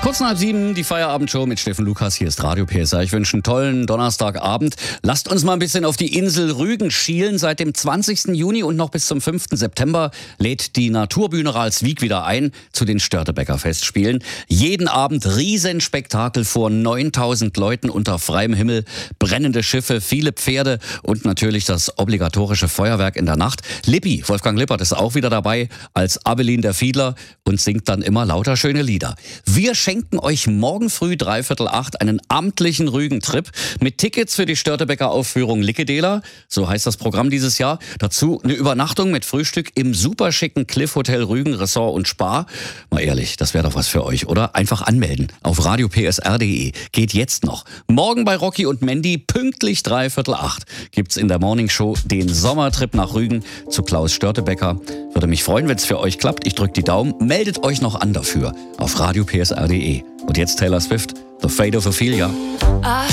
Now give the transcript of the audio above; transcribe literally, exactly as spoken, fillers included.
Kurz nach halb sieben, die Feierabendshow mit Steffen Lukas. Hier ist Radio P S R. Ich wünsche einen tollen Donnerstagabend. Lasst uns mal ein bisschen auf die Insel Rügen schielen. Seit dem zwanzigsten Juni und noch bis zum fünften September lädt die Naturbühne Ralswiek wieder ein zu den Störtebeker Festspielen. Jeden Abend Riesenspektakel vor neuntausend Leuten unter freiem Himmel, brennende Schiffe, viele Pferde und natürlich das obligatorische Feuerwerk in der Nacht. Lippi, Wolfgang Lippert, ist auch wieder dabei als Abelin der Fiedler und singt dann immer lauter schöne Lieder. Wir schenken euch morgen früh dreiviertel acht einen amtlichen Rügen-Trip mit Tickets für die Störtebeker Aufführung Lickedeler, so heißt das Programm dieses Jahr. Dazu eine Übernachtung mit Frühstück im superschicken Cliff Hotel Rügen, Ressort und Spa. Mal ehrlich, das wäre doch was für euch, oder? Einfach anmelden auf radio p s r punkt d e. Geht jetzt noch. Morgen bei Rocky und Mandy pünktlich dreiviertel acht gibt's in der Morningshow den Sommertrip nach Rügen zu Klaus Störtebeker. Würde mich freuen, wenn es für euch klappt. Ich drücke die Daumen. Meldet euch noch an dafür auf radio p s r punkt d e. Und jetzt Taylor Swift, The Fate of Ophelia.